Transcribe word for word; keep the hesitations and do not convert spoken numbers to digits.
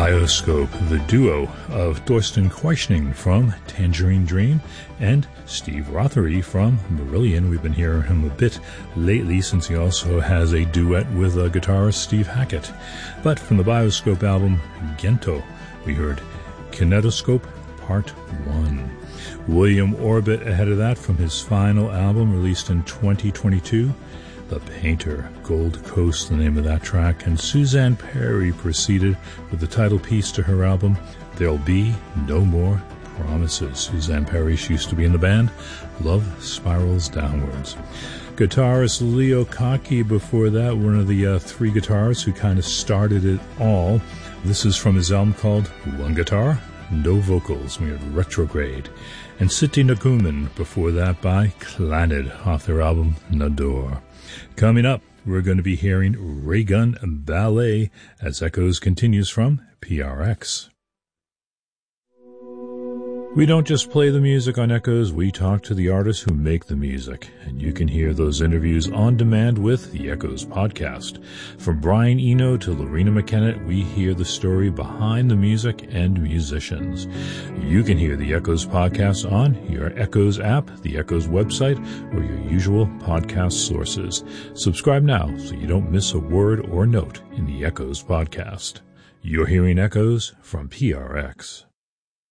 Bioscope, the duo of Thorsten Quaishning from Tangerine Dream and Steve Rothery from Marillion. We've been hearing him a bit lately since he also has a duet with uh, guitarist Steve Hackett. But from the Bioscope album Gento, we heard Kinetoscope Part one. William Orbit ahead of that from his final album released in twenty twenty-two, The Painter, Gold Coast, the name of that track, and Suzanne Perry proceeded with the title piece to her album, There'll Be No More Promises. Suzanne Perry, she used to be in the band Love Spirals Downwards. Guitarist Leo Kottke before that, one of the uh, three guitarists who kind of started it all. This is from his album called One Guitar, No Vocals. We had Retrograde. And Siti Nakumin before that by Clannad off their album Nador. Coming up, we're going to be hearing Raygun Ballet as Echoes continues from P R X. We don't just play the music on Echoes, we talk to the artists who make the music, and you can hear those interviews on demand with the Echoes podcast. From Brian Eno to Lorena McKenna, we hear the story behind the music and musicians. You can hear the Echoes podcast on your Echoes app, the Echoes website, or your usual podcast sources. Subscribe now so you don't miss a word or note in the Echoes podcast. You're hearing Echoes from P R X.